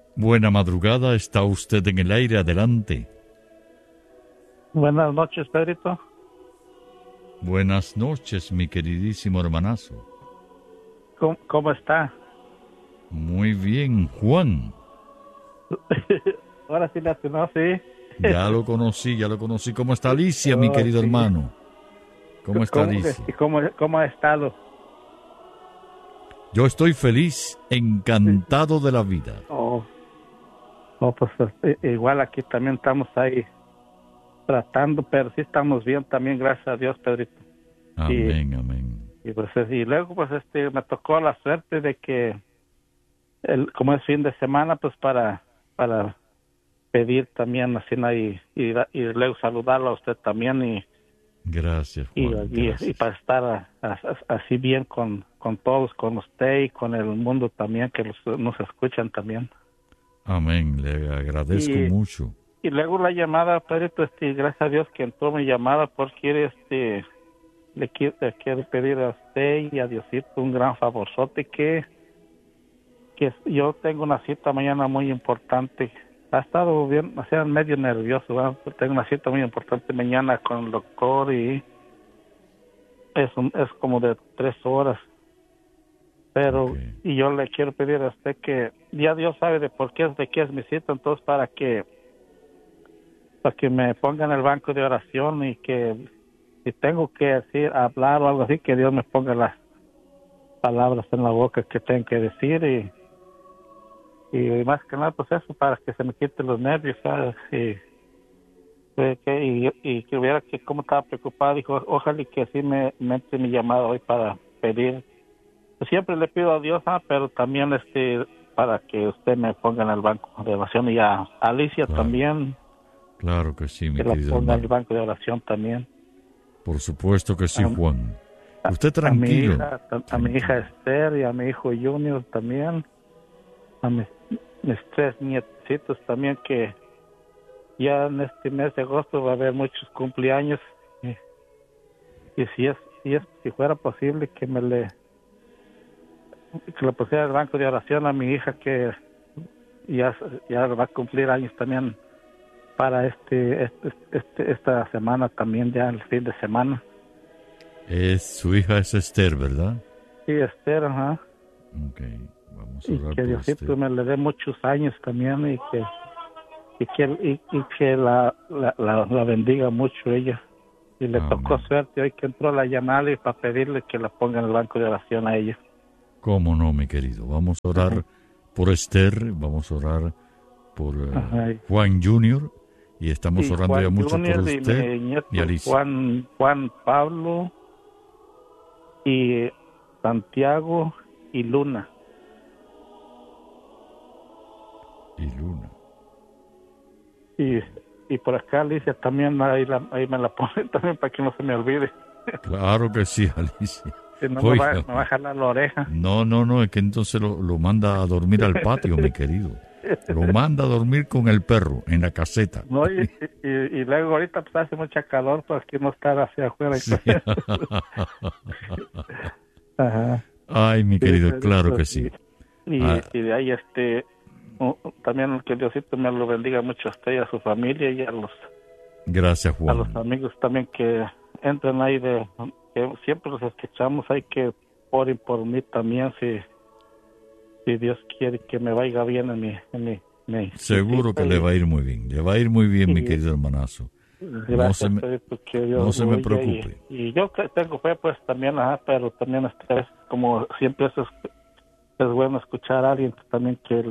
Buena madrugada, está usted en el aire, adelante. Buenas noches, Pedrito. Buenas noches, mi queridísimo hermanazo. ¿Cómo está? Muy bien, Juan. Ahora sí la conocí. Ya lo conocí. ¿Cómo está Alicia, mi querido sí. hermano? ¿Cómo está Alicia? ¿Cómo ha estado? Yo estoy feliz, encantado de la vida. Pues igual aquí también estamos ahí tratando, pero sí estamos bien también, gracias a Dios, Pedrito. Amén. Y luego pues me tocó la suerte de que como es fin de semana, pues para pedir también así y luego saludarlo a usted también y gracias, Juan, gracias. Y para estar así bien con todos, con usted y con el mundo también que nos escuchan también. Amén, le agradezco mucho. Y luego la llamada, Pedrito, gracias a Dios que entró mi llamada porque le quiero pedir a usted y a Diosito un gran favorzote que yo tengo una cita mañana muy importante. Ha estado bien, o sea, medio nervioso, ¿verdad? Tengo una cita muy importante mañana con el doctor y es como de 3 horas. Pero, y yo le quiero pedir a usted que ya Dios sabe de qué es mi cita, entonces para que me ponga en el banco de oración y que si tengo que hablar o algo así, que Dios me ponga las palabras en la boca que tengo que decir y más que nada pues eso, para que se me quiten los nervios, ¿sabes? Y que hubiera que como estaba preocupado, dijo, ojalá y que así me entre mi llamada hoy para pedir. Siempre le pido a Dios, pero también para que usted me ponga en el banco de oración y a Alicia también. Claro que sí, mi que querido la ponga en hermano. el banco de oración también. Por supuesto que sí, Juan. Usted tranquilo. A mi hija Esther y a mi hijo Junior también. A mis 3 nietecitos también, que ya en este mes de agosto va a haber muchos cumpleaños. Y si fuera posible que le pusiera el banco de oración a mi hija, que ya va a cumplir años también para esta semana también, ya el fin de semana. Su hija es Esther, ¿verdad? Sí, Esther, ajá. Ok, vamos a orar y que por Diosito usted. me le dé muchos años también y que la bendiga mucho ella. Y le tocó suerte hoy que entró la llamada y para pedirle que la ponga en el banco de oración a ella. ¿Cómo no, mi querido? Vamos a orar por Esther, vamos a orar por Juan Junior, y estamos orando Juan ya mucho Junior, por usted y mi nieto y Alicia. Juan Pablo y Santiago y Luna. Y por acá Alicia también, ahí me la pone también para que no se me olvide. Claro que sí, Alicia. Si no me va a jalar la oreja. No, es que entonces lo manda a dormir al patio, mi querido. Lo manda a dormir con el perro en la caseta. No, y luego ahorita pues hace mucha calor, pues aquí no estar hacia afuera. Sí. Ajá. Ay, mi querido, sí, claro que sí. Y de ahí también que Diosito me lo bendiga mucho a usted y a su familia y a los... Gracias, Juan. A los amigos también que entran ahí que siempre los escuchamos, hay que oren por mí también, si Dios quiere que me vaya bien en mi seguro que le va a ir muy bien, mi querido hermanazo. Gracias, no se me preocupe. Y yo tengo fe pues también, pero también como siempre es bueno escuchar a alguien también que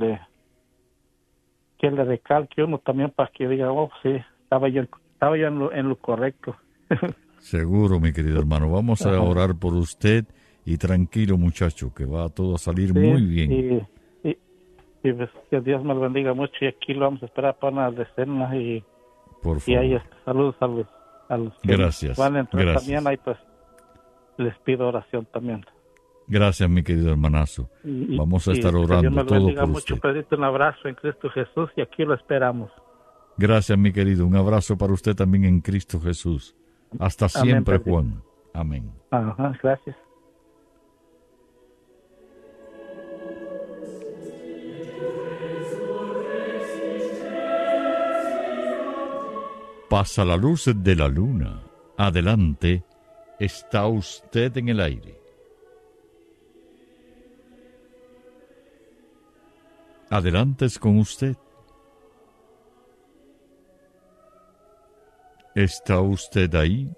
le recalque uno también para que diga, sí, estaba yo en lo correcto. Seguro, mi querido hermano. Vamos a orar por usted y tranquilo, muchacho, que va todo a salir muy bien. Y pues, que Dios me lo bendiga mucho, y aquí lo vamos a esperar para una decena y por favor. Y ahí saludos a los que van a entrar también, ahí pues les pido oración también. Gracias, mi querido hermanazo. Vamos a estar orando todo por usted. Dios me mucho, Pedrito, un abrazo en Cristo Jesús y aquí lo esperamos. Gracias, mi querido. Un abrazo para usted también en Cristo Jesús. Hasta siempre, amén, Juan. Amén. Ajá, gracias. Pasa la luz de la luna. Adelante, está usted en el aire. Adelante es con usted. ¿Está usted ahí?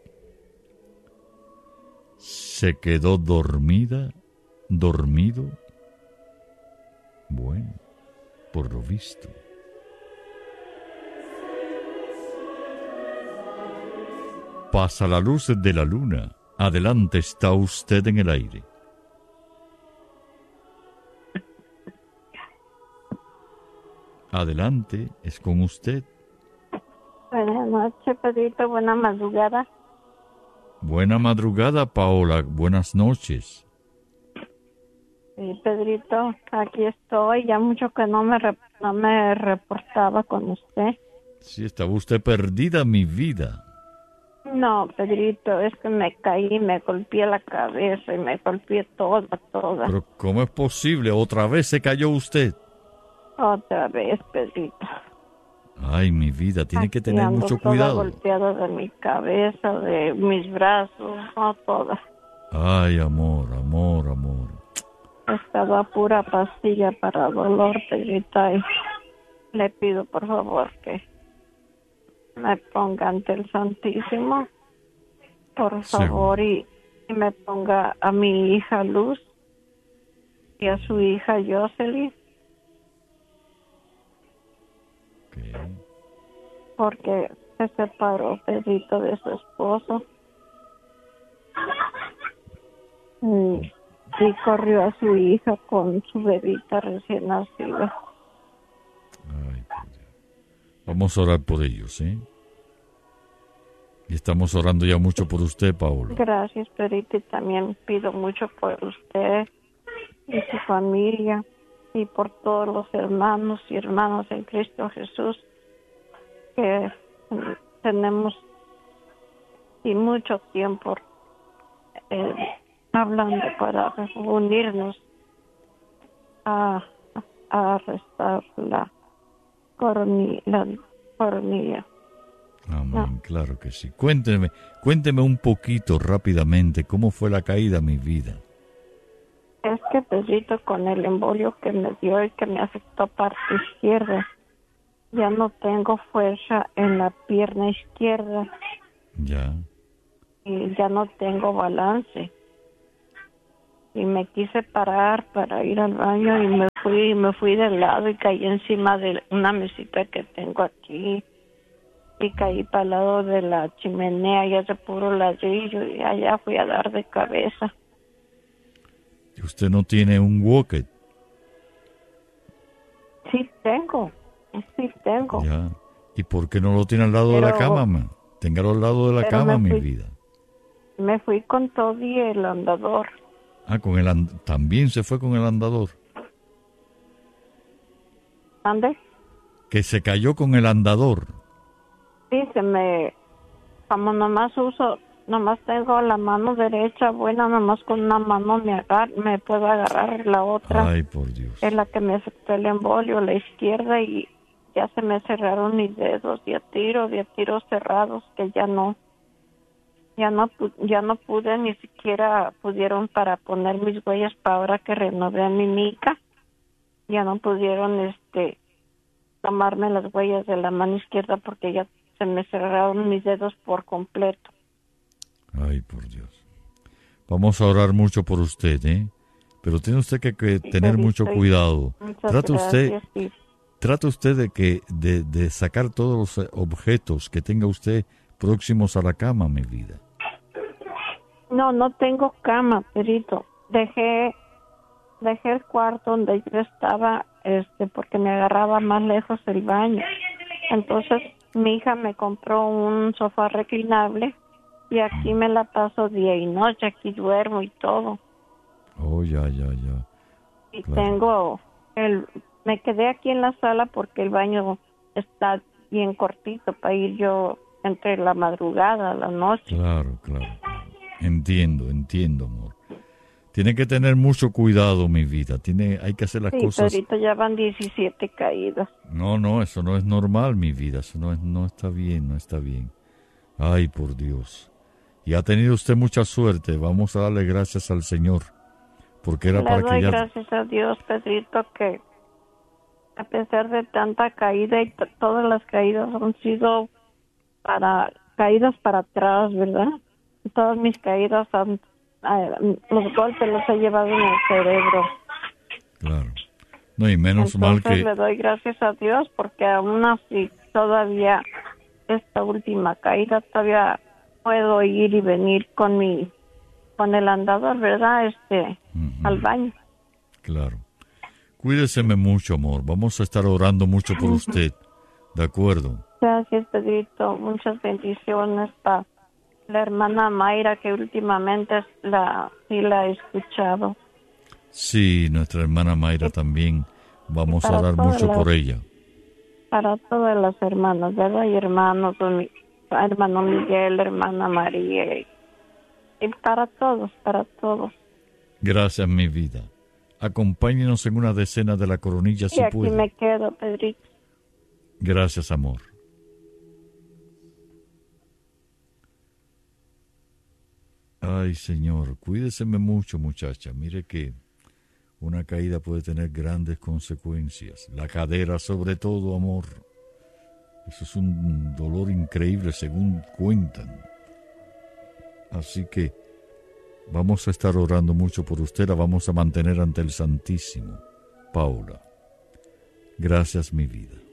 ¿Se quedó dormida? ¿Dormido? Bueno, por lo visto. Pasa la luz de la luna. Adelante, está usted en el aire. Adelante, es con usted. Buenas noches, Pedrito. Buena madrugada. Buena madrugada, Paola. Buenas noches. Sí, Pedrito, aquí estoy. Ya mucho que no me reportaba con usted. Sí, estaba usted perdida, mi vida. No, Pedrito, es que me caí, me golpeé la cabeza y me golpeé toda. Pero ¿cómo es posible? ¿Otra vez se cayó usted? Otra vez, Pedrito. Ay, mi vida, tiene aquí que tener ando mucho toda cuidado. Golpeada de mi cabeza, de mis brazos, no toda. Ay, amor, amor, amor. Estaba pura pastilla para dolor, Pedrito, y le pido por favor que me ponga ante el Santísimo, por favor, y me ponga a mi hija Luz y a su hija Jocelyn. Okay. Porque se separó Pedrito de su esposo y corrió a su hija con su bebita recién nacida. Ay, por Dios. Vamos a orar por ellos, ¿eh? Y estamos orando ya mucho por usted, Paola. Gracias, Pedrito, y también pido mucho por usted y su familia y por todos los hermanos y hermanas en Cristo Jesús que tenemos y mucho tiempo hablando para unirnos a arrestar la coronilla. Amén, No. claro que sí. Cuénteme un poquito rápidamente cómo fue la caída, mi vida. Es que Pedrito, con el embolio que me dio y que me afectó parte izquierda, ya no tengo fuerza en la pierna izquierda. Ya. Y ya no tengo balance. Y me quise parar para ir al baño y me fui de lado y caí encima de una mesita que tengo aquí. Y caí para el lado de la chimenea y ese puro ladrillo y allá fui a dar de cabeza. ¿Usted no tiene un walker? Sí tengo. Ya. ¿Y por qué no lo tiene al lado de la cama, ma? Téngalo al lado de la cama, mi vida. Me fui con todo y el andador. Ah, también se fue con el andador. ¿Ande? Que se cayó con el andador. Sí, como nomás tengo la mano derecha buena, nomás con una mano me puedo agarrar, la otra. Ay, por Dios. Es la que me afectó el embolio, la izquierda, y ya se me cerraron mis dedos, de tiros cerrados, que ya no pude, ni siquiera pudieron para poner mis huellas para ahora que renové mi mica, ya no pudieron tomarme las huellas de la mano izquierda porque ya se me cerraron mis dedos por completo. Ay, por Dios. Vamos a orar mucho por usted, ¿eh? Pero tiene usted que tener mucho cuidado. Trata usted de sacar todos los objetos que tenga usted próximos a la cama, mi vida. No tengo cama, Perito. Dejé el cuarto donde yo estaba, porque me agarraba más lejos el baño. Entonces, mi hija me compró un sofá reclinable y aquí me la paso día y noche, aquí duermo y todo. Oh, ya. Y claro. me quedé aquí en la sala porque el baño está bien cortito para ir yo entre la madrugada, la noche. Claro. Entiendo, amor. Tiene que tener mucho cuidado, mi vida. Hay que hacer las cosas. Sí, ahorita ya van 17 caídas. No, eso no es normal, mi vida. Eso no está bien, no está bien. Ay, por Dios. Y ha tenido usted mucha suerte. Vamos a darle gracias al Señor. Porque era para que ya... Le doy gracias a Dios, Pedrito, que a pesar de tanta caída y todas las caídas han sido caídas para atrás, ¿verdad? Todas mis caídas los golpes los he llevado en el cerebro. Claro. No, y menos mal que... le doy gracias a Dios porque aún así todavía esta última caída todavía puedo ir y venir con el andador, ¿verdad? Al baño. Claro. Cuídeseme mucho, amor. Vamos a estar orando mucho por usted. ¿De acuerdo? Gracias, Pedrito. Muchas bendiciones para la hermana Mayra, que últimamente la he escuchado. Sí, nuestra hermana Mayra también. Vamos a orar mucho por ella. Para todas las hermanas, ¿verdad? Y hermanos, hermano Miguel, hermana María. Y para todos, para todos. Gracias, mi vida. Acompáñenos en una decena de la coronilla si puede. Y aquí me quedo, Pedrito. Gracias, amor. Ay, Señor, cuídeseme mucho, muchacha. Mire que una caída puede tener grandes consecuencias. La cadera, sobre todo, amor. Eso es un dolor increíble, según cuentan. Así que vamos a estar orando mucho por usted. La vamos a mantener ante el Santísimo. Paula. Gracias, mi vida.